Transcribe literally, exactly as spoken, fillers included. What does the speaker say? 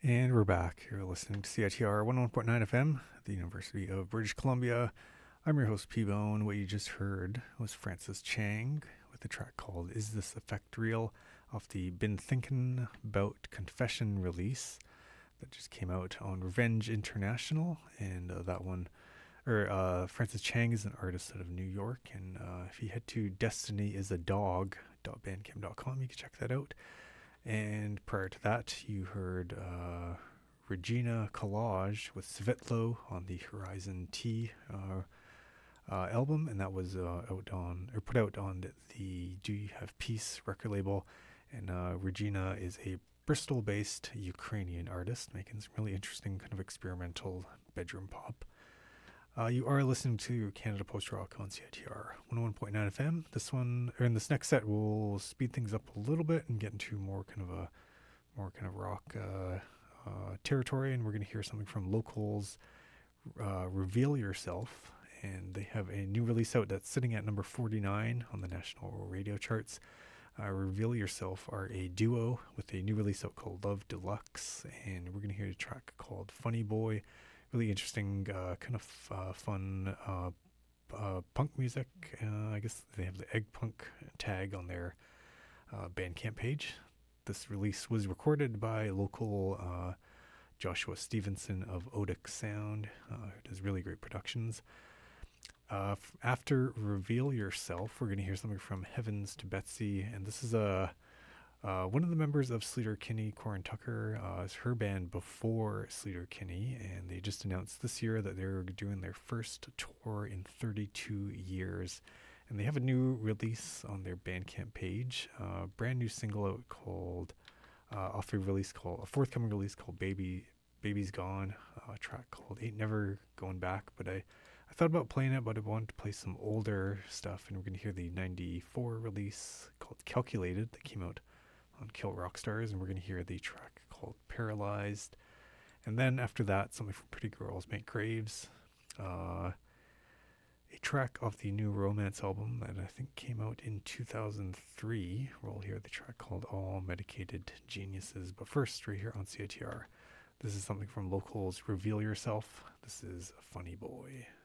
And we're back. You're listening to C I T R one oh one point nine F M at the University of British Columbia. I'm your host, P-Bone. What you just heard was Francis Chang with a track called Is This Effect Real off the Been Thinkin' About Confession release that just came out on Revenge International. And uh, that one, or uh, Francis Chang is an artist out of New York. And uh, if you head to destiny is a dog dot bandcamp dot com, you can check that out. And prior to that, you heard uh, Regina Collage with Svitlo on the Horizon T uh, uh, album, and that was uh, out on or put out on the Do You Have Peace record label. And uh, Regina is a Bristol-based Ukrainian artist making some really interesting kind of experimental bedroom pop. Uh, you are listening to Canada Post Rock on C I T R one oh one point nine F M. This one, or in this next set, we'll speed things up a little bit and get into more kind of a more kind of rock uh, uh, territory, and we're going to hear something from Locals, uh, Reveal Yourself, and they have a new release out that's sitting at number forty-nine on the national radio charts. Uh, Reveal Yourself are a duo with a new release out called Love Deluxe, and we're going to hear a track called Funny Boy. Really interesting, uh, kind of uh, fun uh, uh, punk music. Uh, I guess they have the Egg Punk tag on their uh, Bandcamp page. This release was recorded by local uh, Joshua Stevenson of Odic Sound, uh, who does really great productions. Uh, f- after Reveal Yourself, we're going to hear something from Heavens to Betsy, and this is a Uh, one of the members of Sleater Kinney, Corin Tucker, uh, is her band before Sleater Kinney, and they just announced this year that they're doing their first tour in thirty-two years. And they have a new release on their Bandcamp page, a uh, brand new single out called, uh, off a release called, a forthcoming release called Baby, Baby's Gone, uh, a track called Ain't Never Going Back. But I, I thought about playing it, but I wanted to play some older stuff, and we're going to hear the ninety-four release called Calculated that came out on Kill Rock Stars, and we're going to hear the track called Paralyzed. And then after that, something from Pretty Girls Make Graves, uh, a track off the new Romance album that I think came out in two thousand three. We'll hear the track called All Medicated Geniuses. But first, right here on C I T R, this is something from Locals, Reveal Yourself. This is Funny Boy.